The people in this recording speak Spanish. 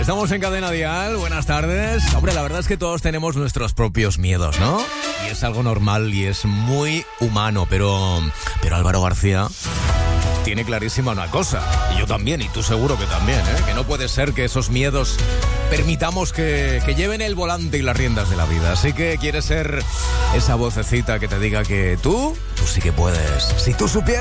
Estamos en Cadena Dial, buenas tardes. Hombre, la verdad es que todos tenemos nuestros propios miedos, ¿no? Y es algo normal y es muy humano, pero Álvaro García tiene clarísima una cosa, y yo también, y tú seguro que también, ¿eh? Que no puede ser que esos miedos permitamos que lleven el volante y las riendas de la vida. Así que quieres ser esa vocecita que te diga que tú sí que puedes. Si tú supieras